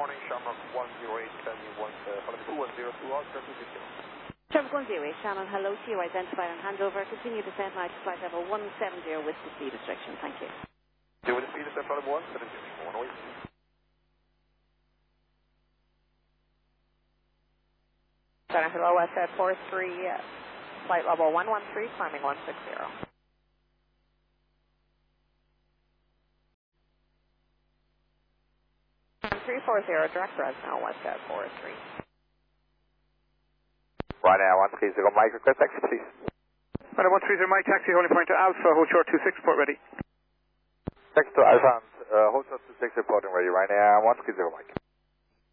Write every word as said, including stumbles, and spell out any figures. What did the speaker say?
morning, Shamrock one zero eight, climbing one, uh, two one zero two, all clear two six zero. Shamrock one zero eight, Shannon, hello to you, identify and handover, continue descent now to flight level one seven zero with the speed restriction, thank you. Do with the speed descent flight level one seven zero, one oh eight. Shannon, hello, West at four three, uh, flight level one one three, climbing one six zero. three four zero, direct Fresno, West at four three. Right now, one three zero, Mike, request taxi, please. Right, one three zero, Mike, taxi, holding point to Alpha, hold short two six, report ready. Taxi to Alpha, and uh, hold short two six, reporting ready right now, one three zero, Mike.